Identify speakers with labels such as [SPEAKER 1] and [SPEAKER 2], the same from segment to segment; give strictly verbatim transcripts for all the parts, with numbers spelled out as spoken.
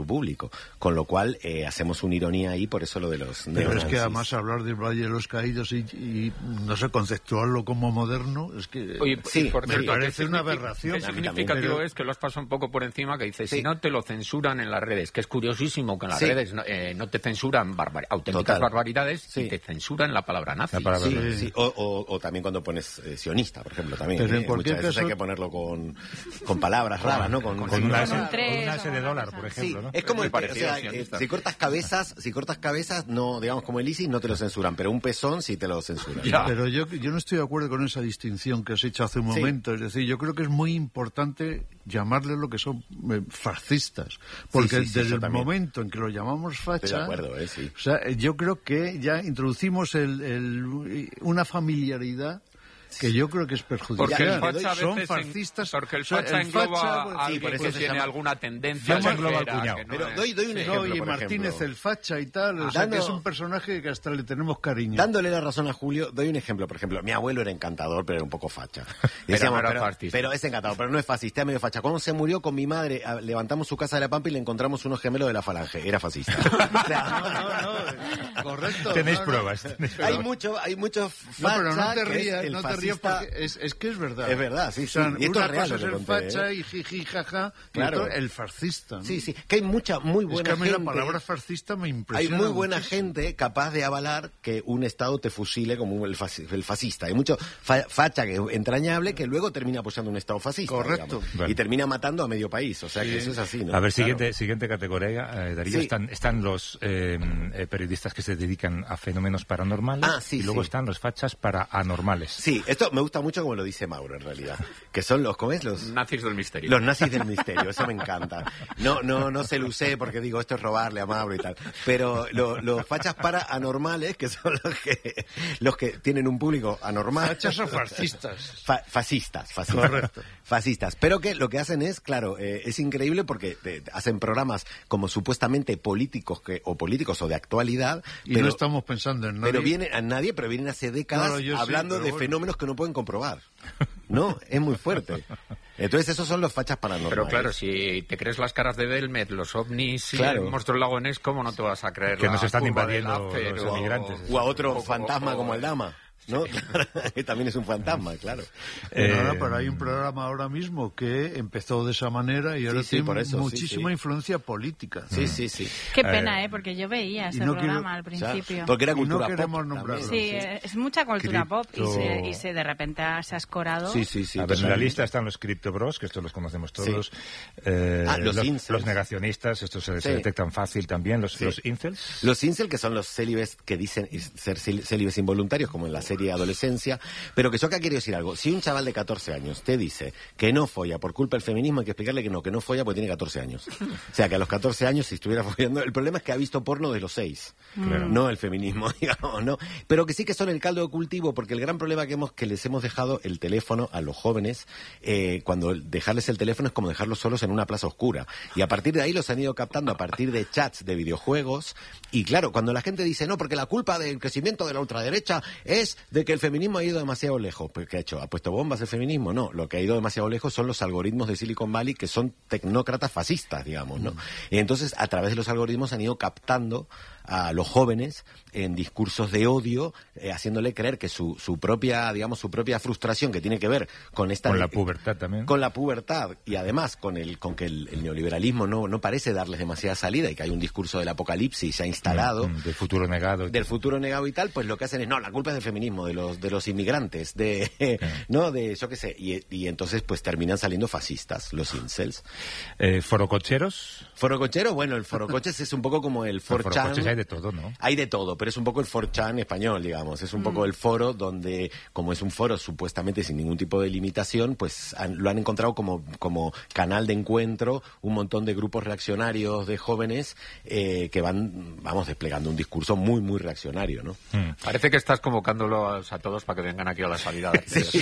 [SPEAKER 1] público. Con lo cual, eh, hacemos una ironía ahí, por eso lo de los
[SPEAKER 2] Pero
[SPEAKER 1] neonazis.
[SPEAKER 2] es que además hablar del Valle de los Caídos y, y no sé, conceptuarlo como moderno, es que
[SPEAKER 3] Oye,
[SPEAKER 1] sí,
[SPEAKER 3] por
[SPEAKER 2] me
[SPEAKER 3] cierto,
[SPEAKER 2] parece
[SPEAKER 3] ¿qué
[SPEAKER 2] una
[SPEAKER 3] significa-
[SPEAKER 2] aberración.
[SPEAKER 3] Qué significativo
[SPEAKER 2] Pero-
[SPEAKER 3] es que lo has pasado un poco por encima, que dice,
[SPEAKER 1] Sí.
[SPEAKER 3] si no te lo censuran en las redes, que es curiosísimo que en las
[SPEAKER 1] Sí.
[SPEAKER 3] redes no, eh, no te censuran barbar- auténticas
[SPEAKER 1] Total.
[SPEAKER 3] barbaridades
[SPEAKER 1] Sí.
[SPEAKER 3] y te censuran la palabra nazi.
[SPEAKER 4] La palabra
[SPEAKER 1] Sí,
[SPEAKER 2] Sí.
[SPEAKER 1] sí. O, o, o también cuando pones eh, sionista, por ejemplo, también.
[SPEAKER 2] Pero en
[SPEAKER 1] eh,
[SPEAKER 2] cualquier
[SPEAKER 1] muchas veces
[SPEAKER 2] caso-
[SPEAKER 1] hay que ponerlo con, con palabras raras, ¿no? Con,
[SPEAKER 4] Con
[SPEAKER 1] con
[SPEAKER 4] una
[SPEAKER 1] una-
[SPEAKER 4] S,
[SPEAKER 5] Con
[SPEAKER 4] con
[SPEAKER 5] tres
[SPEAKER 4] una S
[SPEAKER 5] o
[SPEAKER 4] de
[SPEAKER 5] una
[SPEAKER 4] dólar,
[SPEAKER 5] cosa.
[SPEAKER 4] por
[SPEAKER 1] Sí,
[SPEAKER 4] ejemplo, ¿no?
[SPEAKER 1] es como
[SPEAKER 3] Muy
[SPEAKER 1] el que, o
[SPEAKER 3] parecido
[SPEAKER 1] sea,
[SPEAKER 3] a sionista.
[SPEAKER 1] eh, si cortas cabezas, si cortas cabezas, no, digamos como el ISIS, no te lo censuran, pero un pezón sí te lo censuran.
[SPEAKER 3] Ya.
[SPEAKER 2] Pero yo, yo no estoy de acuerdo con esa distinción que has hecho hace un
[SPEAKER 1] Sí.
[SPEAKER 2] momento. Es decir, yo creo que es muy importante llamarle lo que son eh, fascistas. Porque
[SPEAKER 1] sí, sí,
[SPEAKER 2] desde
[SPEAKER 1] yo
[SPEAKER 2] el
[SPEAKER 1] también.
[SPEAKER 2] momento en que lo llamamos facha...
[SPEAKER 1] Estoy de acuerdo, eh, sí.
[SPEAKER 2] O sea, eh, yo creo que ya introducimos el, el- una familiaridad que yo creo que es perjudicial.
[SPEAKER 3] Porque el
[SPEAKER 1] Ya,
[SPEAKER 3] facha a
[SPEAKER 2] Son
[SPEAKER 3] veces en-
[SPEAKER 2] fascistas.
[SPEAKER 3] porque el
[SPEAKER 2] o sea,
[SPEAKER 3] facha
[SPEAKER 2] el
[SPEAKER 3] engloba
[SPEAKER 2] facha,
[SPEAKER 3] a
[SPEAKER 2] pues,
[SPEAKER 3] alguien
[SPEAKER 1] sí, por eso
[SPEAKER 3] que
[SPEAKER 1] se
[SPEAKER 3] tiene
[SPEAKER 1] llama-
[SPEAKER 3] alguna tendencia
[SPEAKER 4] Facha engloba al
[SPEAKER 3] ligera,
[SPEAKER 4] cuñado.
[SPEAKER 3] que no
[SPEAKER 1] Pero
[SPEAKER 3] es-
[SPEAKER 1] doy, doy un
[SPEAKER 2] No,
[SPEAKER 1] ejemplo,
[SPEAKER 2] y
[SPEAKER 1] por
[SPEAKER 2] Martínez
[SPEAKER 1] ejemplo.
[SPEAKER 2] el facha y tal, o sea,
[SPEAKER 1] Dando-
[SPEAKER 2] que es un personaje que hasta le tenemos cariño.
[SPEAKER 1] Dándole la razón a Julio, doy un ejemplo. Por ejemplo, mi abuelo era encantador, pero era un poco facha. Y
[SPEAKER 3] Pero no era
[SPEAKER 1] pero,
[SPEAKER 3] fascista.
[SPEAKER 1] pero es encantador, pero no es fascista, es medio facha. Cuando se murió con mi madre, a- levantamos su casa de la Pampa y le encontramos unos gemelos de la Falange. Era fascista. O sea,
[SPEAKER 2] No, no, no, correcto.
[SPEAKER 4] Tenéis
[SPEAKER 2] no, no.
[SPEAKER 4] pruebas. tenéis
[SPEAKER 1] hay
[SPEAKER 4] pruebas.
[SPEAKER 1] mucho, hay mucho
[SPEAKER 2] No,
[SPEAKER 1] facha
[SPEAKER 2] pero no te
[SPEAKER 1] que es
[SPEAKER 2] rías,
[SPEAKER 1] el
[SPEAKER 2] no te rías
[SPEAKER 1] fascista.
[SPEAKER 2] porque es, es que es verdad.
[SPEAKER 1] Es verdad, sí,
[SPEAKER 2] O sea,
[SPEAKER 1] sí. Y esto
[SPEAKER 2] una
[SPEAKER 1] es real
[SPEAKER 2] cosa
[SPEAKER 1] lo
[SPEAKER 2] es
[SPEAKER 1] que
[SPEAKER 2] el
[SPEAKER 1] conté,
[SPEAKER 2] facha
[SPEAKER 1] ¿eh?
[SPEAKER 2] y jiji, jaja, y
[SPEAKER 1] Claro.
[SPEAKER 2] otro el fascista. ¿no?
[SPEAKER 1] Sí, sí. Que hay mucha, muy
[SPEAKER 2] Es
[SPEAKER 1] buena
[SPEAKER 2] que a mí
[SPEAKER 1] gente.
[SPEAKER 2] la palabra fascista me
[SPEAKER 1] Hay
[SPEAKER 2] impresiona
[SPEAKER 1] muy buena
[SPEAKER 2] muchísimo.
[SPEAKER 1] gente capaz de avalar que un Estado te fusile como el, fasci- el fascista. Hay mucho fa- facha que es entrañable que luego termina apoyando un Estado fascista.
[SPEAKER 2] Correcto.
[SPEAKER 1] digamos,
[SPEAKER 4] Vale.
[SPEAKER 1] Y termina matando a medio país. O sea que eso es así, ¿no?
[SPEAKER 4] A ver,
[SPEAKER 1] Claro.
[SPEAKER 4] siguiente, siguiente categoría, eh, Darío,
[SPEAKER 1] Sí.
[SPEAKER 4] están, están los eh, eh, periodistas que se dedican a fenómenos paranormales
[SPEAKER 1] Ah, sí,
[SPEAKER 4] y luego
[SPEAKER 1] sí.
[SPEAKER 4] están los fachas para anormales.
[SPEAKER 1] Sí, esto me gusta mucho como lo dice Mauro, en realidad. Que son los, ¿cómo es? Los,
[SPEAKER 3] Nazis del misterio.
[SPEAKER 1] los nazis del misterio, eso me encanta. No, no, no se lo usé porque digo, esto es robarle a Mauro y tal. Pero lo- los fachas para anormales, que son los que, los que tienen un público anormal.
[SPEAKER 2] Fachas o fascistas.
[SPEAKER 1] Fa- fascistas, fascistas.
[SPEAKER 2] Correcto.
[SPEAKER 1] Fascistas. Pero que lo que hacen es, claro, eh, es increíble porque eh, hacen programas como supuestamente políticos que, o políticos o de actualidad.
[SPEAKER 2] Y
[SPEAKER 1] pero,
[SPEAKER 2] no estamos pensando en nadie.
[SPEAKER 1] pero vienen a nadie, pero vienen hace décadas
[SPEAKER 2] No, no, yo sí,
[SPEAKER 1] hablando
[SPEAKER 2] pero
[SPEAKER 1] de
[SPEAKER 2] bueno.
[SPEAKER 1] fenómenos que no pueden comprobar. No, es muy fuerte. Entonces esos son los fachas paranormales.
[SPEAKER 3] Pero claro, si te crees las caras de Delmet, los ovnis y
[SPEAKER 1] Claro.
[SPEAKER 3] el monstruo del lago Ness, ¿cómo no te vas a creer
[SPEAKER 4] Que
[SPEAKER 3] la
[SPEAKER 4] nos están
[SPEAKER 3] curva del
[SPEAKER 4] invadiendo
[SPEAKER 3] Laffer
[SPEAKER 4] los
[SPEAKER 3] o-
[SPEAKER 4] emigrantes.
[SPEAKER 1] O a otro
[SPEAKER 3] o-
[SPEAKER 1] fantasma
[SPEAKER 3] o-
[SPEAKER 1] como el Dama, ¿no? Claro, que también es un fantasma, claro.
[SPEAKER 2] Pero,
[SPEAKER 4] Eh,
[SPEAKER 2] ahora, pero hay un programa ahora mismo que empezó de esa manera y ahora
[SPEAKER 1] sí,
[SPEAKER 2] tiene
[SPEAKER 1] por eso, sí,
[SPEAKER 2] muchísima
[SPEAKER 1] sí.
[SPEAKER 2] influencia política.
[SPEAKER 1] Sí, sí, sí.
[SPEAKER 5] Qué pena, ¿eh? Porque yo veía ese
[SPEAKER 2] no quiero-
[SPEAKER 5] programa al
[SPEAKER 1] O sea,
[SPEAKER 5] principio.
[SPEAKER 1] porque era
[SPEAKER 2] Y no
[SPEAKER 1] cultura
[SPEAKER 2] queremos
[SPEAKER 1] pop
[SPEAKER 2] nombrarlo.
[SPEAKER 1] también.
[SPEAKER 5] Sí, eh, es mucha cultura pop y,
[SPEAKER 4] Cripto-
[SPEAKER 5] se, y se de repente se ha escorado.
[SPEAKER 1] Sí, sí, sí.
[SPEAKER 4] a ver, en la
[SPEAKER 1] totalmente.
[SPEAKER 4] lista están los Crypto Bros, que estos los conocemos todos. Eh,
[SPEAKER 1] Ah, los
[SPEAKER 4] los,
[SPEAKER 1] incels.
[SPEAKER 4] los negacionistas, estos se, se
[SPEAKER 1] Sí.
[SPEAKER 4] detectan fácil también. Los,
[SPEAKER 1] Sí.
[SPEAKER 4] los incels.
[SPEAKER 1] Los incel, que son los célibes que dicen ser cel- célibes involuntarios, como en la serie Adolescencia, pero que yo acá quiero decir algo. Si un chaval de catorce años te dice que no folla por culpa del feminismo, hay que explicarle que no, que no folla porque tiene catorce años. O sea, que a los catorce años, si estuviera follando, el problema es que ha visto porno de los seis,
[SPEAKER 4] Claro.
[SPEAKER 1] no el feminismo, digamos, ¿no? Pero que sí que son el caldo de cultivo, porque el gran problema que hemos que les hemos dejado el teléfono a los jóvenes, eh, cuando dejarles el teléfono es como dejarlos solos en una plaza oscura. Y a partir de ahí los han ido captando a partir de chats de videojuegos. Y claro, cuando la gente dice, no, porque la culpa del crecimiento de la ultraderecha es de que el feminismo ha ido demasiado lejos. Pues, ¿qué ha hecho? ¿Ha puesto bombas el feminismo? No, lo que ha ido demasiado lejos son los algoritmos de Silicon Valley, que son tecnócratas fascistas, digamos, ¿no? Y entonces, a través de los algoritmos han ido captando a los jóvenes en discursos de odio, eh, haciéndole creer que su, su propia, digamos, su propia frustración, que tiene que ver con esta...
[SPEAKER 4] Con la pubertad también.
[SPEAKER 1] Con la pubertad y además con el con que el, el neoliberalismo no, no parece darles demasiada salida y que hay un discurso del apocalipsis ya instalado,
[SPEAKER 4] Mm, del futuro negado.
[SPEAKER 1] del futuro negado y tal, pues lo que hacen es, no, la culpa es del feminismo, de los de los inmigrantes, de no, de yo qué sé, y, y entonces pues terminan saliendo fascistas, los incels.
[SPEAKER 4] Eh, forococheros.
[SPEAKER 1] Forocochero, bueno, el forocoches es un poco como el
[SPEAKER 4] En
[SPEAKER 1] four chan.
[SPEAKER 4] forocoches hay de todo, ¿no?
[SPEAKER 1] Hay de todo, pero es un poco el four chan español, digamos. Es un poco el foro donde, como es un foro supuestamente sin ningún tipo de limitación, pues han- lo han encontrado como, como canal de encuentro un montón de grupos reaccionarios de jóvenes eh, que van, vamos, desplegando un discurso muy, muy reaccionario, ¿no?
[SPEAKER 4] Mm.
[SPEAKER 3] Parece que estás convocándolos a todos para que vengan aquí a la salida.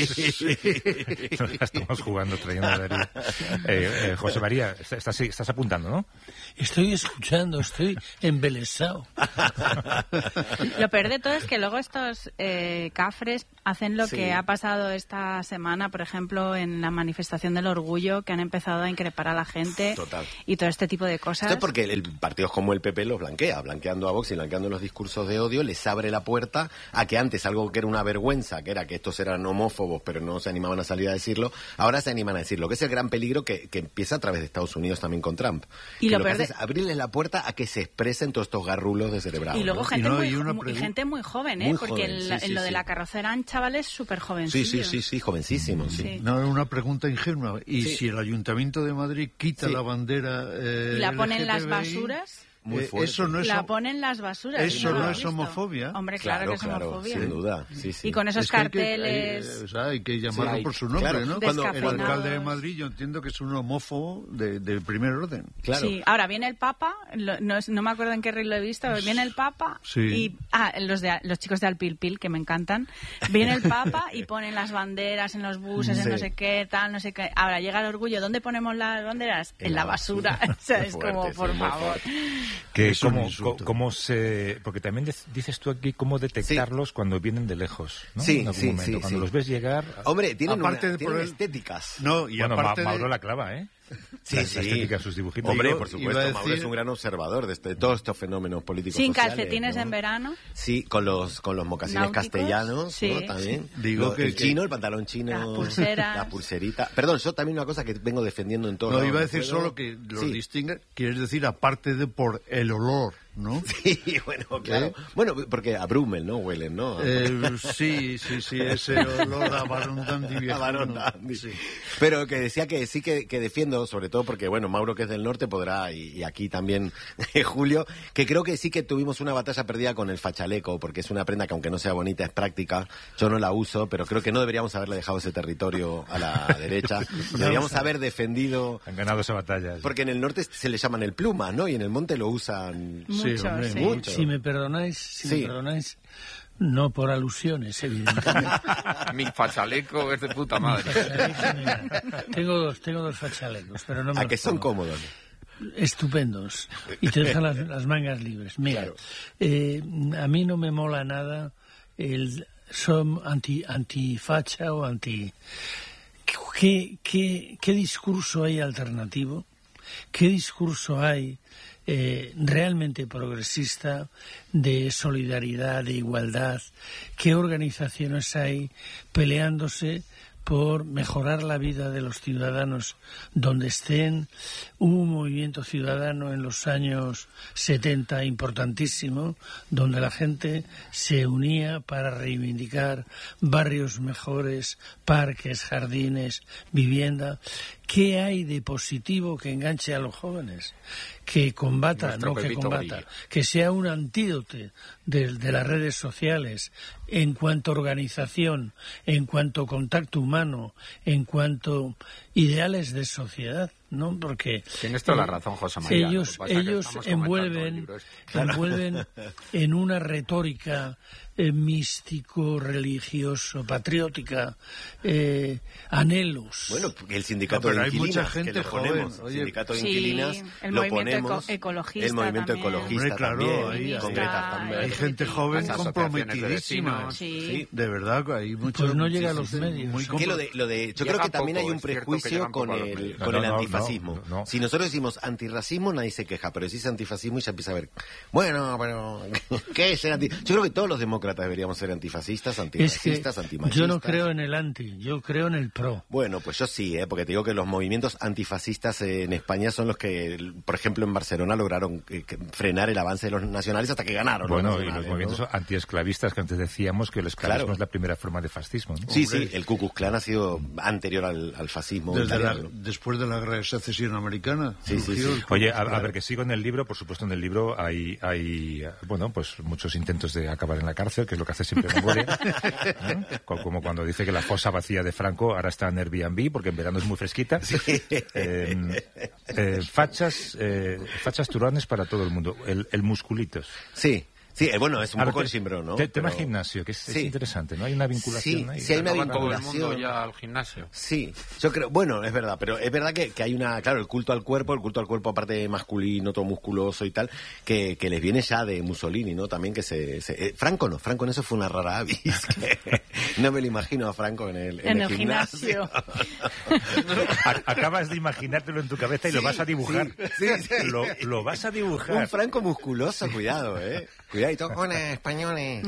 [SPEAKER 4] Estamos jugando, trayendo a Darío. Eh, eh, José María, estás, estás apuntando, ¿no?
[SPEAKER 6] Estoy escuchando, estoy embelesado.
[SPEAKER 5] Lo peor de todo es que luego estos eh, cafres Hacen lo
[SPEAKER 1] Sí.
[SPEAKER 5] que ha pasado esta semana, por ejemplo, en la manifestación del orgullo, que han empezado a increpar a la gente.
[SPEAKER 1] Total.
[SPEAKER 5] Y todo este tipo de cosas.
[SPEAKER 1] Esto es porque el partidos como el P P los blanquea, blanqueando a Vox y blanqueando los discursos de odio, les abre la puerta a que antes algo que era una vergüenza, que era que estos eran homófobos, pero no se animaban a salir a decirlo, ahora se animan a decirlo, que es el gran peligro que, que empieza a través de Estados Unidos también con Trump.
[SPEAKER 5] Y
[SPEAKER 1] que
[SPEAKER 5] lo
[SPEAKER 1] lo que
[SPEAKER 5] peor
[SPEAKER 1] hace
[SPEAKER 5] de-
[SPEAKER 1] es abrirles la puerta a que se expresen todos estos garrulos descerebrados.
[SPEAKER 5] Y luego
[SPEAKER 1] ¿no?
[SPEAKER 5] gente,
[SPEAKER 2] Y no,
[SPEAKER 5] muy,
[SPEAKER 2] y una
[SPEAKER 5] muy-
[SPEAKER 2] pregun-
[SPEAKER 5] gente muy joven, ¿eh?
[SPEAKER 1] Muy
[SPEAKER 5] Porque
[SPEAKER 1] joven,
[SPEAKER 5] en,
[SPEAKER 1] sí,
[SPEAKER 5] la-
[SPEAKER 1] sí,
[SPEAKER 5] en lo de
[SPEAKER 1] sí.
[SPEAKER 5] la carrocera eran chavales súper
[SPEAKER 1] Sí,
[SPEAKER 5] jovencillos.
[SPEAKER 1] sí, sí, sí, jovencísimos, sí.
[SPEAKER 5] Sí.
[SPEAKER 2] No, una pregunta ingenua. ¿Y
[SPEAKER 1] Sí.
[SPEAKER 2] si el Ayuntamiento de Madrid quita
[SPEAKER 1] Sí.
[SPEAKER 2] la bandera eh,
[SPEAKER 5] ¿Y la ponen en las
[SPEAKER 2] L G T B I,
[SPEAKER 5] basuras?
[SPEAKER 1] Muy
[SPEAKER 2] eh,
[SPEAKER 1] fuerte.
[SPEAKER 2] eso no es
[SPEAKER 5] La
[SPEAKER 2] hom-
[SPEAKER 5] ponen en las basuras.
[SPEAKER 2] Eso
[SPEAKER 5] ¿no
[SPEAKER 1] no
[SPEAKER 5] lo
[SPEAKER 1] es
[SPEAKER 5] has visto?
[SPEAKER 2] homofobia.
[SPEAKER 5] Hombre, claro, que es
[SPEAKER 1] claro,
[SPEAKER 5] homofobia.
[SPEAKER 1] sin duda. Sí, sí.
[SPEAKER 5] Y con esos
[SPEAKER 2] Es que hay que-
[SPEAKER 5] carteles...
[SPEAKER 2] hay- o sea, hay que llamarlo
[SPEAKER 3] hay-
[SPEAKER 2] por su nombre,
[SPEAKER 1] claro,
[SPEAKER 2] ¿no?
[SPEAKER 1] cuando-
[SPEAKER 2] el
[SPEAKER 5] Descafeinados.
[SPEAKER 2] alcalde de Madrid yo entiendo que es un homófobo de, de primer orden.
[SPEAKER 1] Claro.
[SPEAKER 5] Sí, ahora viene el Papa, lo- no, es- no me acuerdo en qué reel lo he visto, pero viene el Papa
[SPEAKER 2] Sí.
[SPEAKER 5] y... Ah, los, de, los chicos de Alpilpil, que me encantan. Viene el Papa y ponen las banderas en los buses,
[SPEAKER 1] Sí.
[SPEAKER 5] en no sé qué, tal, no sé qué. Ahora llega el orgullo, ¿dónde ponemos las banderas? En,
[SPEAKER 1] En
[SPEAKER 5] la
[SPEAKER 1] la
[SPEAKER 5] basura.
[SPEAKER 1] basura.
[SPEAKER 5] O sea,
[SPEAKER 1] Qué
[SPEAKER 5] es
[SPEAKER 1] fuerte,
[SPEAKER 5] como,
[SPEAKER 1] sí,
[SPEAKER 5] por
[SPEAKER 1] muy
[SPEAKER 5] favor.
[SPEAKER 4] Que
[SPEAKER 2] Es un
[SPEAKER 4] cómo,
[SPEAKER 2] insulto.
[SPEAKER 4] co- cómo se... Porque también de- dices tú aquí cómo detectarlos cuando vienen de lejos, ¿no?
[SPEAKER 1] Sí,
[SPEAKER 4] En algún
[SPEAKER 1] sí,
[SPEAKER 4] momento.
[SPEAKER 1] sí,
[SPEAKER 4] Cuando
[SPEAKER 1] sí.
[SPEAKER 4] los ves llegar...
[SPEAKER 1] Hombre, tienen,
[SPEAKER 2] Aparte
[SPEAKER 1] una-
[SPEAKER 2] de
[SPEAKER 1] tienen
[SPEAKER 2] por el-
[SPEAKER 1] estéticas.
[SPEAKER 2] No, y
[SPEAKER 4] bueno, Ma-
[SPEAKER 2] aparte de-
[SPEAKER 4] Mauro la clava, ¿eh?
[SPEAKER 1] Sí,
[SPEAKER 4] la, la
[SPEAKER 1] sí.
[SPEAKER 4] estética, sus dibujitos.
[SPEAKER 1] Hombre,
[SPEAKER 2] Digo,
[SPEAKER 1] por
[SPEAKER 2] iba
[SPEAKER 1] supuesto,
[SPEAKER 2] a
[SPEAKER 1] Mauro
[SPEAKER 2] decir-
[SPEAKER 1] es un gran observador de, este- de todos estos fenómenos políticos
[SPEAKER 5] Sin
[SPEAKER 1] sociales,
[SPEAKER 5] calcetines
[SPEAKER 1] ¿no?
[SPEAKER 5] en verano.
[SPEAKER 1] Sí, con los con los mocasines
[SPEAKER 5] Náuticos,
[SPEAKER 1] castellanos,
[SPEAKER 5] sí.
[SPEAKER 1] ¿no? También.
[SPEAKER 2] Digo
[SPEAKER 1] Lo-
[SPEAKER 2] que-
[SPEAKER 1] el
[SPEAKER 2] que-
[SPEAKER 1] chino, el pantalón chino.
[SPEAKER 5] Las pulseras.
[SPEAKER 1] La pulserita. Perdón, yo también una cosa que vengo defendiendo en todo.
[SPEAKER 2] No, iba a decir solo que los
[SPEAKER 1] Sí.
[SPEAKER 2] distingue, quieres decir, aparte de por el olor, ¿no?
[SPEAKER 1] Sí, bueno, claro.
[SPEAKER 2] ¿Eh?
[SPEAKER 1] Bueno, porque a Brummel, ¿no? Huelen, ¿no?
[SPEAKER 2] Eh, sí, sí, sí, ese olor a Barón Dandy
[SPEAKER 1] A
[SPEAKER 2] viejo.
[SPEAKER 1] Barón
[SPEAKER 2] ¿no?
[SPEAKER 1] Dandy.
[SPEAKER 2] Sí.
[SPEAKER 1] Pero que decía que sí que, que defiendo, sobre todo porque, bueno, Mauro que es del norte podrá, y, y aquí también Julio, que creo que sí que tuvimos una batalla perdida con el fachaleco, porque es una prenda que aunque no sea bonita es práctica, yo no la uso, pero creo que no deberíamos haberle dejado ese territorio a la derecha, deberíamos haber defendido,
[SPEAKER 4] Han ganado esa batalla. sí.
[SPEAKER 1] porque en el norte se le llaman el pluma, ¿no? Y en el monte lo usan
[SPEAKER 5] Mucho,
[SPEAKER 2] hombre,
[SPEAKER 5] sí.
[SPEAKER 1] mucho.
[SPEAKER 6] Si me perdonáis, si
[SPEAKER 1] Sí.
[SPEAKER 6] me perdonáis, no por alusiones, evidentemente.
[SPEAKER 3] Mi fachaleco es de puta madre.
[SPEAKER 6] tengo dos, tengo dos fachalecos, pero no me
[SPEAKER 1] a
[SPEAKER 6] los
[SPEAKER 1] que son
[SPEAKER 6] pongo.
[SPEAKER 1] cómodos.
[SPEAKER 6] Estupendos. Y te dejan las, las mangas libres. Mira,
[SPEAKER 1] Claro.
[SPEAKER 6] eh, a mí no me mola nada el son anti antifacha o anti. ¿Qué, qué, ¿Qué discurso hay alternativo? ¿Qué discurso hay eh, realmente progresista de solidaridad, de igualdad? ¿Qué organizaciones hay peleándose por mejorar la vida de los ciudadanos donde estén? Hubo un movimiento ciudadano en los años setenta importantísimo, donde la gente se unía para reivindicar barrios mejores, parques, jardines, vivienda. ¿Qué hay de positivo que enganche a los jóvenes? Que combata,
[SPEAKER 3] Nuestro
[SPEAKER 6] no que
[SPEAKER 3] Pepito
[SPEAKER 6] combata,
[SPEAKER 3] Grillo.
[SPEAKER 6] que sea un antídoto de, de las redes sociales en cuanto a organización, en cuanto a contacto humano, en cuanto a ideales de sociedad, ¿no? Porque
[SPEAKER 3] Tienes toda la
[SPEAKER 6] eh,
[SPEAKER 3] razón, José María.
[SPEAKER 6] ellos,
[SPEAKER 3] Lo que pasa es que
[SPEAKER 6] ellos
[SPEAKER 3] estamos comentando el
[SPEAKER 6] envuelven,
[SPEAKER 3] libro este.
[SPEAKER 6] envuelven en una retórica eh, místico, religioso, patriótica, eh, anhelos.
[SPEAKER 1] Bueno, porque el sindicato
[SPEAKER 2] No, pero
[SPEAKER 1] de
[SPEAKER 2] hay mucha
[SPEAKER 1] inquilinas,
[SPEAKER 2] gente
[SPEAKER 1] que le
[SPEAKER 2] joven,
[SPEAKER 1] ponemos,
[SPEAKER 2] oye.
[SPEAKER 1] el sindicato de
[SPEAKER 5] Sí,
[SPEAKER 1] inquilinas,
[SPEAKER 5] el
[SPEAKER 1] lo
[SPEAKER 5] movimiento
[SPEAKER 1] ponemos,
[SPEAKER 5] eco- ecologista
[SPEAKER 1] el movimiento
[SPEAKER 5] también.
[SPEAKER 1] ecologista
[SPEAKER 2] Hombre, claro,
[SPEAKER 1] también,
[SPEAKER 2] ahí-
[SPEAKER 1] con
[SPEAKER 5] ahí
[SPEAKER 1] Greta
[SPEAKER 5] está,
[SPEAKER 1] Thunberg.
[SPEAKER 2] Hay gente joven
[SPEAKER 3] Las asociaciones de
[SPEAKER 2] comprometidísima.
[SPEAKER 3] vecinos.
[SPEAKER 5] Sí.
[SPEAKER 2] De verdad, hay mucho.
[SPEAKER 6] Pues no llega a
[SPEAKER 2] sí,
[SPEAKER 6] los
[SPEAKER 2] sí,
[SPEAKER 6] medios,
[SPEAKER 2] muy
[SPEAKER 6] ¿eh?
[SPEAKER 2] compro-
[SPEAKER 1] Que lo de, lo de, yo
[SPEAKER 3] Llega
[SPEAKER 1] creo que también
[SPEAKER 3] poco,
[SPEAKER 1] hay un
[SPEAKER 3] es cierto que
[SPEAKER 1] prejuicio
[SPEAKER 3] llegan
[SPEAKER 1] con
[SPEAKER 3] poco a los
[SPEAKER 1] el,
[SPEAKER 3] medios.
[SPEAKER 1] con
[SPEAKER 4] No,
[SPEAKER 1] el
[SPEAKER 4] no, no,
[SPEAKER 1] antifascismo.
[SPEAKER 4] no, no.
[SPEAKER 1] Si nosotros decimos antirracismo, nadie se queja, pero si es antifascismo y ya empieza a ver, bueno, pero, ¿qué es ser anti? Yo creo que todos los demócratas deberíamos ser antifascistas,
[SPEAKER 6] es que
[SPEAKER 1] antirracistas, antimachistas.
[SPEAKER 6] yo no creo en el anti, yo creo en el pro.
[SPEAKER 1] Bueno, pues yo sí, ¿eh? Porque te digo que los movimientos antifascistas eh, en España son los que, por ejemplo, en Barcelona lograron eh, que- frenar el avance de los nacionales hasta que ganaron.
[SPEAKER 4] Bueno,
[SPEAKER 1] los
[SPEAKER 4] y los
[SPEAKER 1] nacionales,
[SPEAKER 4] movimientos
[SPEAKER 1] ¿no?
[SPEAKER 4] antiesclavistas que antes decíamos que el esclavismo
[SPEAKER 1] Claro.
[SPEAKER 4] es la primera forma de fascismo, ¿no?
[SPEAKER 1] Sí, sí, el Ku Klux Klan ha sido anterior al, al fascismo
[SPEAKER 2] Desde la-
[SPEAKER 1] italiano.
[SPEAKER 2] después de la guerra de secesión americana.
[SPEAKER 1] Sí, sí,
[SPEAKER 2] surgió
[SPEAKER 1] sí.
[SPEAKER 2] el Ku
[SPEAKER 4] Oye,
[SPEAKER 2] Klux
[SPEAKER 4] a, a
[SPEAKER 2] Klan.
[SPEAKER 4] ver, que sigo en el libro, por supuesto en el libro hay, hay, eh, bueno, pues muchos intentos de acabar en la cárcel, que es lo que hace siempre Mongolia, ¿no? Co- como cuando dice que la fosa vacía de Franco ahora está en Airbnb, porque en verano es muy fresquita. Eh, eh, fachas, eh, fachas turones para todo el mundo, el, el musculitos.
[SPEAKER 1] Sí, Sí, eh, bueno, es un
[SPEAKER 4] Ahora,
[SPEAKER 1] poco
[SPEAKER 4] te-
[SPEAKER 1] el Simbrón, ¿no?
[SPEAKER 4] te- tema
[SPEAKER 1] Pero-
[SPEAKER 4] gimnasio, que es, es
[SPEAKER 1] Sí.
[SPEAKER 4] interesante, ¿no? Hay una vinculación
[SPEAKER 1] Sí,
[SPEAKER 4] ahí.
[SPEAKER 1] sí hay una
[SPEAKER 3] ¿No va todo el
[SPEAKER 1] vinculación.
[SPEAKER 3] mundo ya al gimnasio?
[SPEAKER 1] Sí, yo creo, bueno, es verdad, pero es verdad que, que hay una, claro, el culto al cuerpo, el culto al cuerpo aparte masculino, todo musculoso y tal, que, que les viene ya de Mussolini, ¿no? También que se... se- eh, Franco no, Franco en eso fue una rara avis, que no me lo imagino a Franco en el, en
[SPEAKER 5] En
[SPEAKER 1] el
[SPEAKER 5] el
[SPEAKER 1] gimnasio.
[SPEAKER 4] A- Acabas de imaginártelo en tu cabeza y lo
[SPEAKER 1] Sí,
[SPEAKER 4] vas a dibujar.
[SPEAKER 1] sí, sí, sí.
[SPEAKER 4] Lo, lo vas a
[SPEAKER 1] Un
[SPEAKER 4] dibujar.
[SPEAKER 1] Franco musculoso, cuidado, ¿eh? Cuidadito con españoles.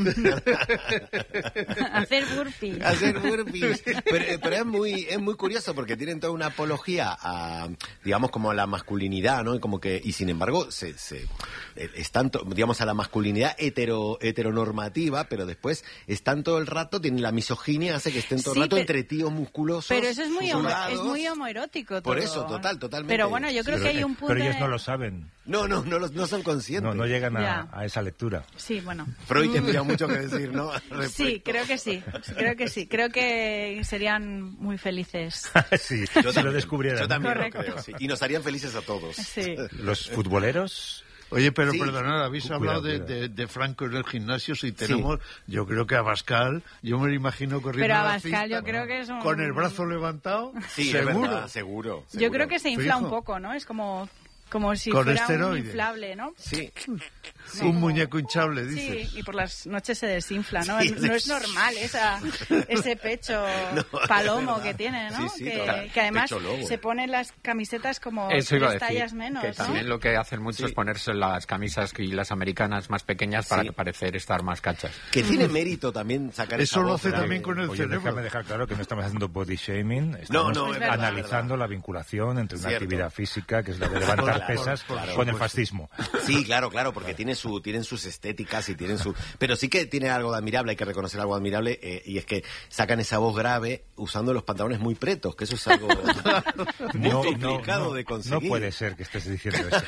[SPEAKER 5] Hacer burpees.
[SPEAKER 1] Hacer burpees. Pero, pero es muy es muy curioso porque tienen toda una apología a, digamos, como a la masculinidad, ¿no? Y como que y sin embargo se, se eh, están to- digamos a la masculinidad hetero heteronormativa, pero después están todo el rato, tienen la misoginia, hace que estén todo
[SPEAKER 5] Sí,
[SPEAKER 1] el rato
[SPEAKER 5] pe-
[SPEAKER 1] entre tíos musculosos.
[SPEAKER 5] Pero eso es muy, homo-
[SPEAKER 1] sudados.
[SPEAKER 5] es muy homoerótico todo.
[SPEAKER 1] Por eso, total, totalmente.
[SPEAKER 5] Pero bueno, yo creo
[SPEAKER 4] Pero,
[SPEAKER 5] que hay
[SPEAKER 4] eh,
[SPEAKER 5] un punto
[SPEAKER 4] pero ellos
[SPEAKER 5] de-
[SPEAKER 4] no lo saben.
[SPEAKER 1] No, no, no, los- no son conscientes.
[SPEAKER 4] No, no llegan a,
[SPEAKER 5] Ya.
[SPEAKER 4] a esa lectura.
[SPEAKER 5] Sí, bueno.
[SPEAKER 1] Freud tendría mucho que decir, ¿no? Al
[SPEAKER 5] Sí,
[SPEAKER 1] respecto.
[SPEAKER 5] creo que sí. Creo que sí. Creo que serían muy felices.
[SPEAKER 4] sí,
[SPEAKER 1] Yo
[SPEAKER 4] si lo
[SPEAKER 1] también,
[SPEAKER 4] descubrieran.
[SPEAKER 1] Yo también
[SPEAKER 5] Correcto.
[SPEAKER 1] lo creo, sí. Y nos harían felices a todos.
[SPEAKER 5] Sí.
[SPEAKER 4] Los futboleros...
[SPEAKER 2] Oye, pero
[SPEAKER 1] Sí.
[SPEAKER 2] perdonad, habéis
[SPEAKER 4] Cuidado,
[SPEAKER 2] hablado de,
[SPEAKER 4] cuidado.
[SPEAKER 2] de, de Franco en el gimnasio, si tenemos, yo creo que a Abascal, yo me lo imagino corriendo
[SPEAKER 5] Pero
[SPEAKER 2] a la
[SPEAKER 5] Abascal
[SPEAKER 2] pista,
[SPEAKER 5] yo creo que es un...
[SPEAKER 2] con el brazo levantado,
[SPEAKER 1] Sí, es
[SPEAKER 2] seguro.
[SPEAKER 1] verdad, seguro,
[SPEAKER 5] Yo
[SPEAKER 1] seguro.
[SPEAKER 5] creo que se infla
[SPEAKER 2] Fijo.
[SPEAKER 5] un poco, ¿no? Es como, como si
[SPEAKER 2] Con
[SPEAKER 5] fuera un
[SPEAKER 2] esteroides.
[SPEAKER 5] inflable, ¿no?
[SPEAKER 1] Sí.
[SPEAKER 5] Sí,
[SPEAKER 2] Un
[SPEAKER 5] como-
[SPEAKER 2] muñeco hinchable, dices.
[SPEAKER 5] Sí, y por las noches se desinfla, ¿no?
[SPEAKER 1] Sí,
[SPEAKER 5] no es
[SPEAKER 1] sí.
[SPEAKER 5] normal esa, ese pecho
[SPEAKER 1] No,
[SPEAKER 5] palomo
[SPEAKER 1] es verdad.
[SPEAKER 5] que tiene, ¿no?
[SPEAKER 1] Sí, sí,
[SPEAKER 5] que,
[SPEAKER 1] total.
[SPEAKER 5] que además
[SPEAKER 1] Pecho lobo.
[SPEAKER 5] se ponen las camisetas como
[SPEAKER 3] Eso iba a
[SPEAKER 5] tres
[SPEAKER 3] decir,
[SPEAKER 5] tallas menos,
[SPEAKER 3] que
[SPEAKER 5] ¿no?
[SPEAKER 3] también lo que hacen mucho
[SPEAKER 1] Sí.
[SPEAKER 3] es ponerse las camisas y las americanas más pequeñas para
[SPEAKER 1] Sí.
[SPEAKER 3] que parecer estar más cachas.
[SPEAKER 1] Que tiene mérito también sacar
[SPEAKER 2] Eso
[SPEAKER 1] esa
[SPEAKER 2] lo
[SPEAKER 1] voz,
[SPEAKER 2] hace
[SPEAKER 1] ¿verdad?
[SPEAKER 2] también con el
[SPEAKER 4] Oye,
[SPEAKER 2] cerebro.
[SPEAKER 4] déjame dejar claro que no estamos haciendo body shaming, estamos
[SPEAKER 1] no,
[SPEAKER 5] es verdad,
[SPEAKER 4] analizando la vinculación entre una
[SPEAKER 1] Cierto.
[SPEAKER 4] actividad física, que es la de levantar
[SPEAKER 1] Claro,
[SPEAKER 4] pesas,
[SPEAKER 1] claro,
[SPEAKER 4] con el
[SPEAKER 1] por
[SPEAKER 4] fascismo.
[SPEAKER 1] Sí, claro, claro, porque tiene su, tienen sus estéticas y tienen su... Pero sí que tiene algo de admirable, hay que reconocer algo admirable, eh, y es que sacan esa voz grave usando los pantalones muy pretos, que eso es algo muy
[SPEAKER 4] No, no,
[SPEAKER 1] complicado
[SPEAKER 4] no,
[SPEAKER 1] de conseguir.
[SPEAKER 4] no puede ser que estés diciendo eso.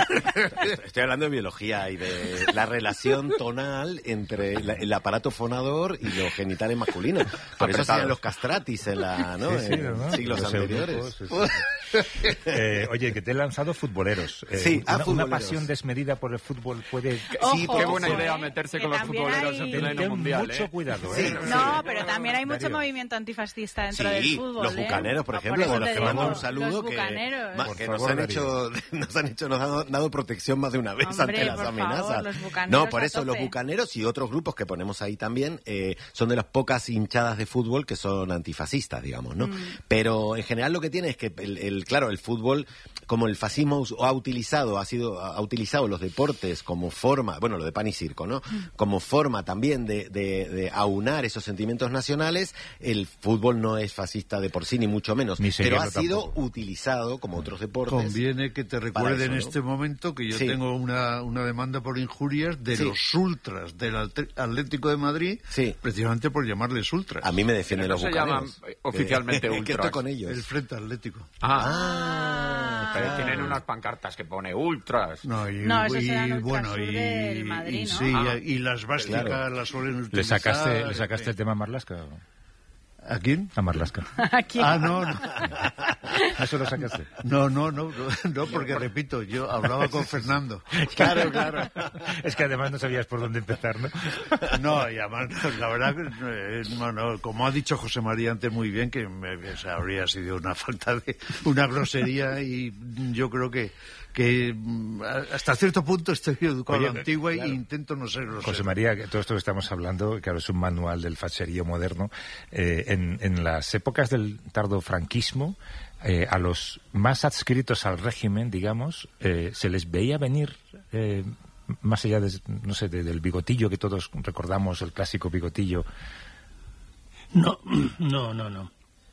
[SPEAKER 1] Estoy hablando de biología y de la relación tonal entre la- el aparato fonador y los genitales masculinos. Por eso
[SPEAKER 3] Apretados.
[SPEAKER 1] hacían los castratis en, la, ¿no?
[SPEAKER 4] Sí, sí,
[SPEAKER 1] en
[SPEAKER 4] ¿no?
[SPEAKER 1] siglos
[SPEAKER 4] Los
[SPEAKER 1] anteriores.
[SPEAKER 4] eunucos, sí, sí. Eh, oye, que te he lanzado futboleros. Eh,
[SPEAKER 1] Sí, a
[SPEAKER 4] una, una
[SPEAKER 1] futboleros.
[SPEAKER 4] pasión desmedida por el fútbol puede...
[SPEAKER 5] Ojo,
[SPEAKER 1] Sí,
[SPEAKER 3] Qué buena
[SPEAKER 5] ojo,
[SPEAKER 3] idea
[SPEAKER 5] ¿eh?
[SPEAKER 3] meterse
[SPEAKER 5] Que
[SPEAKER 3] con los
[SPEAKER 5] también
[SPEAKER 3] futboleros
[SPEAKER 5] hay-
[SPEAKER 3] en
[SPEAKER 4] Ten,
[SPEAKER 3] pleno
[SPEAKER 4] ten
[SPEAKER 3] mundial,
[SPEAKER 4] mucho
[SPEAKER 3] ¿eh?
[SPEAKER 4] cuidado,
[SPEAKER 1] Sí,
[SPEAKER 4] ¿eh?
[SPEAKER 5] No, pero también hay mucho
[SPEAKER 4] Darío.
[SPEAKER 5] movimiento antifascista dentro del
[SPEAKER 1] Sí,
[SPEAKER 5] fútbol.
[SPEAKER 1] los
[SPEAKER 5] ¿eh?
[SPEAKER 1] bucaneros, por
[SPEAKER 5] Por
[SPEAKER 1] ejemplo,
[SPEAKER 5] eso
[SPEAKER 1] de los
[SPEAKER 5] te
[SPEAKER 1] que
[SPEAKER 5] digo,
[SPEAKER 1] mando un saludo
[SPEAKER 5] los
[SPEAKER 1] que,
[SPEAKER 5] bucaneros.
[SPEAKER 1] ma-
[SPEAKER 4] Por
[SPEAKER 1] que
[SPEAKER 4] favor,
[SPEAKER 1] nos han
[SPEAKER 4] Darío.
[SPEAKER 1] hecho, nos han hecho, nos han dado, dado protección más de una vez
[SPEAKER 5] Hombre,
[SPEAKER 1] ante las
[SPEAKER 5] por
[SPEAKER 1] amenazas.
[SPEAKER 5] favor, los bucaneros
[SPEAKER 1] no, por
[SPEAKER 5] a
[SPEAKER 1] eso los
[SPEAKER 5] tope.
[SPEAKER 1] bucaneros y otros grupos que ponemos ahí también eh, son de las pocas hinchadas de fútbol que son antifascistas, digamos, ¿no?
[SPEAKER 5] Mm.
[SPEAKER 1] Pero en general lo que tiene es que el, el- claro, el fútbol, como el fascismo us- ha utilizado, ha sido, ha utilizado los deportes como forma, bueno, lo de pan y circo, ¿no?
[SPEAKER 5] Mm.
[SPEAKER 1] Como forma también de, de, de aunar esos sentimientos nacionales, el fútbol no es fascista de por sí, ni mucho menos.
[SPEAKER 4] Ni
[SPEAKER 1] pero ha
[SPEAKER 4] seguirlo
[SPEAKER 1] sido
[SPEAKER 4] tampoco.
[SPEAKER 1] utilizado, como otros deportes.
[SPEAKER 2] Conviene que te
[SPEAKER 1] para
[SPEAKER 2] recuerde en
[SPEAKER 1] eso, ¿no?
[SPEAKER 2] este momento que yo
[SPEAKER 1] Sí.
[SPEAKER 2] tengo una, una demanda por injurias de
[SPEAKER 1] Sí.
[SPEAKER 2] los ultras del Atle- Atlético de Madrid,
[SPEAKER 1] Sí.
[SPEAKER 2] precisamente por llamarles ultras.
[SPEAKER 1] A mí me defienden
[SPEAKER 3] No
[SPEAKER 1] los
[SPEAKER 3] se llaman,
[SPEAKER 1] bucaneros.
[SPEAKER 3] eh, oficialmente
[SPEAKER 1] que, que
[SPEAKER 3] ultras.
[SPEAKER 1] estoy con ellos.
[SPEAKER 2] El Frente Atlético.
[SPEAKER 3] Ah,
[SPEAKER 1] Ah,
[SPEAKER 3] pero
[SPEAKER 1] claro.
[SPEAKER 3] tienen unas pancartas que pone ultras.
[SPEAKER 2] No, y,
[SPEAKER 5] No, esos
[SPEAKER 2] y,
[SPEAKER 5] eran ultrasur
[SPEAKER 2] bueno, y,
[SPEAKER 5] del Madrid,
[SPEAKER 2] y
[SPEAKER 5] ¿no?
[SPEAKER 2] sí,
[SPEAKER 3] Ah.
[SPEAKER 2] y las básicas
[SPEAKER 1] Claro.
[SPEAKER 2] las suelen
[SPEAKER 4] ¿Le
[SPEAKER 2] utilizar.
[SPEAKER 4] sacaste, ¿le
[SPEAKER 2] en
[SPEAKER 4] sacaste
[SPEAKER 2] fin.
[SPEAKER 4] el tema a Marlaska?
[SPEAKER 2] ¿A quién?
[SPEAKER 4] A Marlaska.
[SPEAKER 5] Aquí.
[SPEAKER 2] Ah, no, no.
[SPEAKER 4] ¿Eso lo sacaste?
[SPEAKER 2] No, no, no, no, no, porque repito, yo hablaba con Fernando.
[SPEAKER 4] Claro, claro. Es que además no sabías por dónde empezar, ¿no?
[SPEAKER 2] No, y además, la verdad, que, eh, no, no, como ha dicho José María antes muy bien, que me, o sea, habría sido una falta de, una grosería, y yo creo que, que mm, hasta cierto punto estoy educado a la
[SPEAKER 4] Oye,
[SPEAKER 2] antigua
[SPEAKER 1] claro.
[SPEAKER 2] e intento no ser grosero.
[SPEAKER 4] José María, que todo esto que estamos hablando, claro, es un manual del facherío moderno. Eh, en, en las épocas del tardo franquismo, eh, a los más adscritos al régimen, digamos, eh, se les veía venir, eh, más allá de, no sé, de- del bigotillo que todos recordamos, el clásico bigotillo.
[SPEAKER 6] No, no, no, no.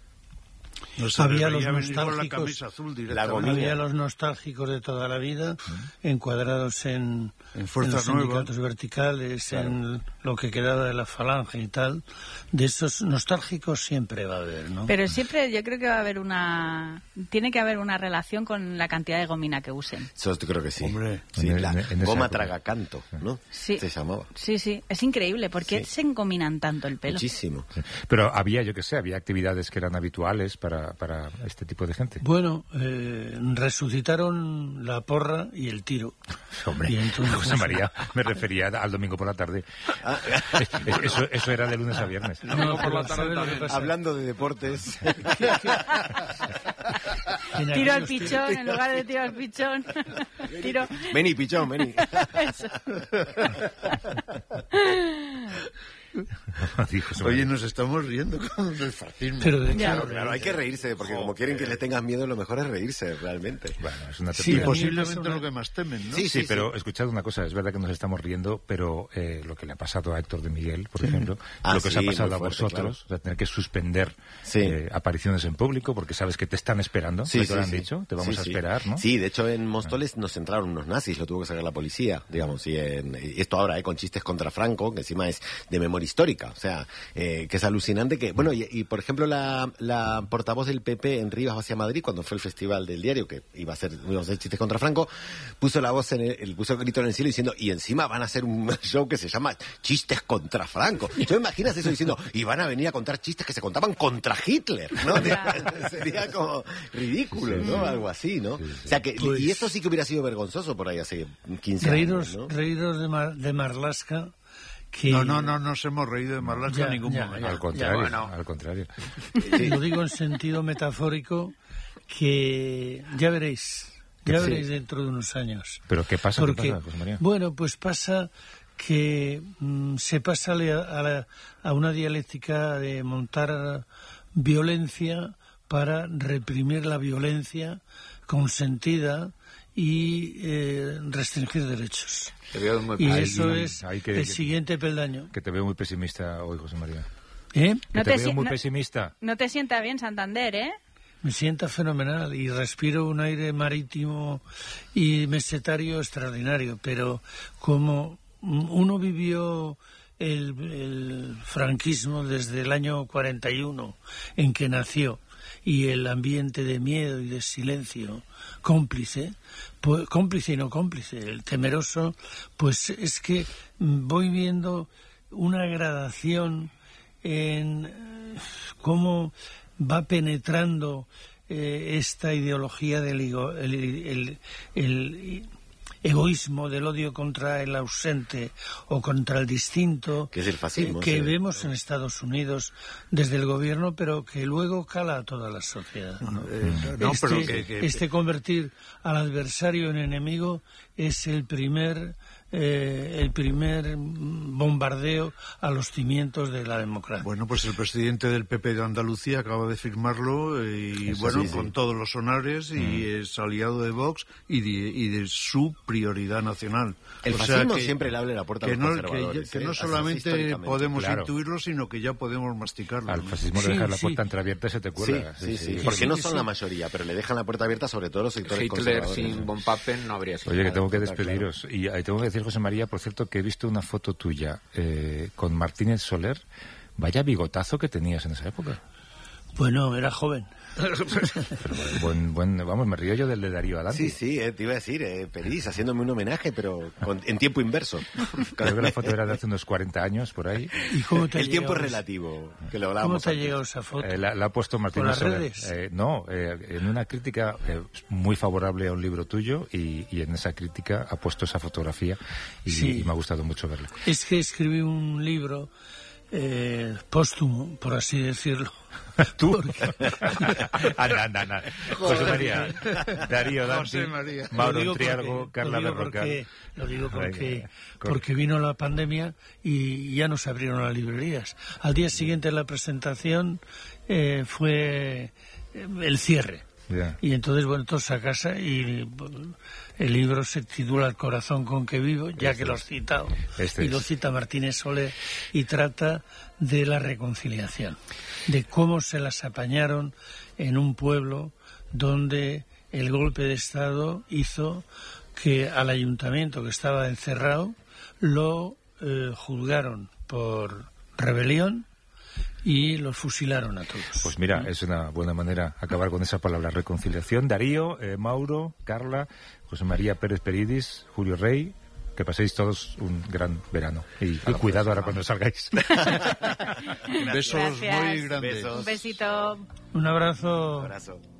[SPEAKER 2] No se
[SPEAKER 6] Había
[SPEAKER 2] le
[SPEAKER 6] los
[SPEAKER 2] veía venir con la
[SPEAKER 6] nostálgicos.
[SPEAKER 2] camisa azul
[SPEAKER 1] La
[SPEAKER 2] directamente.
[SPEAKER 1] gomilla.
[SPEAKER 6] Había los nostálgicos de toda la vida, encuadrados en,
[SPEAKER 2] En Fuerza
[SPEAKER 6] los
[SPEAKER 2] Nueva.
[SPEAKER 6] sindicatos verticales, en lo que quedaba de la falange y tal. De esos nostálgicos siempre va a haber, ¿no?
[SPEAKER 5] Pero siempre yo creo que va a haber una... Tiene que haber una relación con la cantidad de gomina que usen.
[SPEAKER 1] Eso yo creo que sí.
[SPEAKER 2] Hombre.
[SPEAKER 1] Sí,
[SPEAKER 4] En-
[SPEAKER 1] la
[SPEAKER 4] en- en esa
[SPEAKER 1] goma
[SPEAKER 4] época.
[SPEAKER 1] tragacanto, ¿no?
[SPEAKER 5] Sí.
[SPEAKER 1] Se llamaba.
[SPEAKER 5] Sí, sí. Es increíble. ¿Por qué
[SPEAKER 1] Sí.
[SPEAKER 5] se engominan tanto el pelo?
[SPEAKER 1] Muchísimo.
[SPEAKER 4] Pero había, yo qué sé, había actividades que eran habituales para, para este tipo de gente.
[SPEAKER 6] Bueno, eh, resucitaron la porra y el tiro.
[SPEAKER 4] Hombre,
[SPEAKER 6] Y entonces-
[SPEAKER 4] José María, me refería al domingo por la tarde. Eso, eso era de lunes a viernes.
[SPEAKER 6] No,
[SPEAKER 3] Luego por
[SPEAKER 6] pero
[SPEAKER 3] la tarde
[SPEAKER 6] ¿sabes lo que
[SPEAKER 3] también.
[SPEAKER 6] pasa?
[SPEAKER 1] Hablando de deportes.
[SPEAKER 6] En
[SPEAKER 5] Tiro al
[SPEAKER 6] aquellos
[SPEAKER 5] pichón en lugar de tiro al pichón. Tiro.
[SPEAKER 1] Vení, pichón, vení.
[SPEAKER 5] Eso.
[SPEAKER 4] Dijo José
[SPEAKER 2] Oye,
[SPEAKER 4] María.
[SPEAKER 2] nos estamos riendo con el fascismo.
[SPEAKER 6] Pero de
[SPEAKER 5] Ya.
[SPEAKER 1] Claro, claro, hay que reírse, porque como quieren que le tengas miedo, lo mejor es reírse, realmente.
[SPEAKER 4] Bueno, es una
[SPEAKER 6] Sí,
[SPEAKER 2] y
[SPEAKER 4] tertulia.
[SPEAKER 6] a mí me
[SPEAKER 2] posiblemente
[SPEAKER 6] pasa una-
[SPEAKER 2] lo que más temen, ¿no?
[SPEAKER 1] Sí,
[SPEAKER 4] Sí, pero escuchad una cosa, es verdad que nos estamos riendo, pero eh, lo que le ha pasado a Héctor de Miguel, por ejemplo,
[SPEAKER 1] Ah,
[SPEAKER 4] lo que os
[SPEAKER 1] sí,
[SPEAKER 4] ha pasado
[SPEAKER 1] muy
[SPEAKER 4] a
[SPEAKER 1] fuerte,
[SPEAKER 4] vosotros, o sea, tener que suspender
[SPEAKER 1] Sí.
[SPEAKER 4] eh, apariciones en público porque sabes que te están esperando,
[SPEAKER 1] Sí,
[SPEAKER 4] ¿no? te
[SPEAKER 1] sí,
[SPEAKER 4] lo han
[SPEAKER 1] sí.
[SPEAKER 4] dicho, te vamos
[SPEAKER 1] Sí,
[SPEAKER 4] a
[SPEAKER 1] sí.
[SPEAKER 4] esperar, ¿no?
[SPEAKER 1] Sí, de hecho en Móstoles nos entraron unos nazis, lo tuvo que sacar la policía, digamos, y, en- y esto ahora, eh, con chistes contra Franco, que encima es de memoria histórica, o sea, eh, que es alucinante que, bueno, y, y, por ejemplo la, la portavoz del P P en Rivas hacia Madrid, cuando fue el festival del diario, que iba a hacer, iba a hacer chistes contra Franco, puso la voz en el, el- puso el grito en el cielo diciendo, y encima van a hacer un show que se llama Chistes contra Franco. ¿Tú imaginas eso diciendo, y van a venir a contar chistes que se contaban contra Hitler, ¿no? Sería como ridículo, ¿no? Algo así, ¿no? O sea que,
[SPEAKER 6] Pues-
[SPEAKER 1] y esto sí que hubiera sido vergonzoso por ahí hace quince
[SPEAKER 6] Reíros,
[SPEAKER 1] años, ¿no?
[SPEAKER 6] reíros de, Mar- de Marlaska, que
[SPEAKER 2] No, no, no nos hemos reído de Marlaska
[SPEAKER 6] Ya,
[SPEAKER 2] en ningún
[SPEAKER 6] ya,
[SPEAKER 2] momento.
[SPEAKER 4] Al contrario,
[SPEAKER 3] bueno.
[SPEAKER 4] al contrario.
[SPEAKER 6] lo digo en sentido metafórico, que ya veréis, ya
[SPEAKER 1] Sí.
[SPEAKER 6] veréis dentro de unos años.
[SPEAKER 4] Pero ¿qué pasa? ¿Qué
[SPEAKER 6] Porque,
[SPEAKER 4] pasa, José María?
[SPEAKER 6] bueno, pues pasa que mm, se pasa a, la- a la- a una dialéctica de montar violencia para reprimir la violencia consentida y eh, restringir derechos.
[SPEAKER 3] Te veo muy
[SPEAKER 6] Y
[SPEAKER 4] Ahí-
[SPEAKER 6] eso es
[SPEAKER 4] ahí que-
[SPEAKER 6] el
[SPEAKER 4] que-
[SPEAKER 6] siguiente peldaño.
[SPEAKER 4] Que te veo muy pesimista hoy, José María.
[SPEAKER 6] ¿Eh?
[SPEAKER 4] Que
[SPEAKER 5] No
[SPEAKER 4] te,
[SPEAKER 5] te
[SPEAKER 4] veo
[SPEAKER 5] si-
[SPEAKER 4] muy
[SPEAKER 5] no-
[SPEAKER 4] pesimista.
[SPEAKER 5] No te sienta bien Santander, ¿eh?
[SPEAKER 6] Me sienta fenomenal y respiro un aire marítimo y mesetario extraordinario, pero como uno vivió el, el franquismo desde el año cuarenta y uno en que nació y el ambiente de miedo y de silencio cómplice, pues, cómplice y no cómplice, el temeroso, pues es que voy viendo una gradación en eh, cómo va penetrando eh, esta ideología del ego- el, el- el egoísmo, del odio contra el ausente o contra el distinto,
[SPEAKER 1] Que es el fascismo,
[SPEAKER 6] eh, que
[SPEAKER 1] sí.
[SPEAKER 6] vemos en Estados Unidos desde el gobierno, pero que luego cala a toda la sociedad. ¿no?
[SPEAKER 2] Eh, no,
[SPEAKER 6] este,
[SPEAKER 2] pero que- que-
[SPEAKER 6] este convertir al adversario en enemigo es el primer eh, el primer bombardeo a los cimientos de la democracia.
[SPEAKER 2] Bueno, pues el presidente del P P de Andalucía acaba de firmarlo y
[SPEAKER 1] Eso
[SPEAKER 2] bueno,
[SPEAKER 1] sí, sí.
[SPEAKER 2] con todos los honores y es aliado de Vox y de, y de su prioridad nacional.
[SPEAKER 1] El
[SPEAKER 2] O sea
[SPEAKER 1] fascismo
[SPEAKER 2] que-
[SPEAKER 1] siempre le abre la puerta a
[SPEAKER 2] que
[SPEAKER 1] los
[SPEAKER 2] no,
[SPEAKER 1] conservadores,
[SPEAKER 2] que, que
[SPEAKER 1] ¿eh?
[SPEAKER 2] no
[SPEAKER 1] Así es
[SPEAKER 2] solamente
[SPEAKER 1] históricamente.
[SPEAKER 2] podemos
[SPEAKER 4] Claro.
[SPEAKER 2] intuirlo, sino que ya podemos masticarlo.
[SPEAKER 4] Al
[SPEAKER 2] ¿no?
[SPEAKER 4] fascismo
[SPEAKER 6] Sí,
[SPEAKER 4] le dejas la
[SPEAKER 6] sí.
[SPEAKER 4] puerta entreabierta y se te
[SPEAKER 1] Sí,
[SPEAKER 4] cuela.
[SPEAKER 1] sí, sí,
[SPEAKER 6] sí.
[SPEAKER 1] porque no
[SPEAKER 6] Sí,
[SPEAKER 1] son
[SPEAKER 6] sí.
[SPEAKER 1] la mayoría, pero le dejan la puerta abierta sobre todo a los sectores
[SPEAKER 3] Hitler
[SPEAKER 1] conservadores.
[SPEAKER 3] sin von Papen no habría sido
[SPEAKER 4] Oye, que
[SPEAKER 3] nada.
[SPEAKER 4] tengo que
[SPEAKER 1] está
[SPEAKER 4] despediros. Y ahí tengo que decir, José María, por cierto, que he visto una foto tuya eh, con Martínez Soler. Vaya bigotazo que tenías en esa época.
[SPEAKER 6] Bueno, era joven.
[SPEAKER 4] Pero buen, buen, vamos, me río yo del de Darío Adanti.
[SPEAKER 1] Sí, sí, eh, te iba a decir, eh, Peris, haciéndome un homenaje, pero con- en tiempo inverso.
[SPEAKER 4] Creo que la foto era de hace unos cuarenta años, por ahí.
[SPEAKER 6] ¿Y cómo te ha
[SPEAKER 1] El tiempo es
[SPEAKER 6] llegado-
[SPEAKER 1] relativo, que lo
[SPEAKER 6] ¿Cómo
[SPEAKER 1] hablábamos
[SPEAKER 6] te ha
[SPEAKER 1] antes.
[SPEAKER 6] llegado esa foto?
[SPEAKER 4] Eh, la, la ha puesto Martínez
[SPEAKER 6] las
[SPEAKER 4] Soler.
[SPEAKER 6] redes?
[SPEAKER 4] Eh, no, eh, en una crítica eh, muy favorable a un libro tuyo y, y en esa crítica ha puesto esa fotografía y,
[SPEAKER 6] Sí.
[SPEAKER 4] y me ha gustado mucho verla.
[SPEAKER 6] Es que escribí un libro eh, póstumo, por así decirlo.
[SPEAKER 4] ¿Tú? anda, anda, anda. José María, Darío Danti,
[SPEAKER 2] José María.
[SPEAKER 4] Mauro
[SPEAKER 6] Lo digo
[SPEAKER 4] Triargo,
[SPEAKER 6] porque-
[SPEAKER 4] Carla
[SPEAKER 6] lo digo
[SPEAKER 4] Berrocal.
[SPEAKER 6] porque, lo digo porque,
[SPEAKER 4] Venga, corre.
[SPEAKER 6] porque vino la pandemia y ya no se abrieron las librerías. Al día siguiente de la presentación eh, fue eh, el cierre.
[SPEAKER 4] Ya.
[SPEAKER 6] Y entonces, bueno, todos a casa y bueno, el libro se titula El corazón con que vivo, ya
[SPEAKER 4] Este
[SPEAKER 6] que lo
[SPEAKER 4] es.
[SPEAKER 6] has citado.
[SPEAKER 4] Este
[SPEAKER 6] y lo
[SPEAKER 4] es.
[SPEAKER 6] cita Martínez Soler y trata de la reconciliación, de cómo se las apañaron en un pueblo donde el golpe de Estado hizo que al ayuntamiento que estaba encerrado lo eh, juzgaron por rebelión y los fusilaron a todos.
[SPEAKER 4] Pues mira, es una buena manera acabar con esa palabra, reconciliación. Darío, eh, Mauro, Carla, José María Pérez Peridis, Julio Rey, que paséis todos un gran verano. Y, y cuidado ahora cuando salgáis.
[SPEAKER 2] Besos
[SPEAKER 5] Gracias.
[SPEAKER 2] muy grandes.
[SPEAKER 1] Besos.
[SPEAKER 5] Un besito.
[SPEAKER 6] Un abrazo.
[SPEAKER 1] Un abrazo.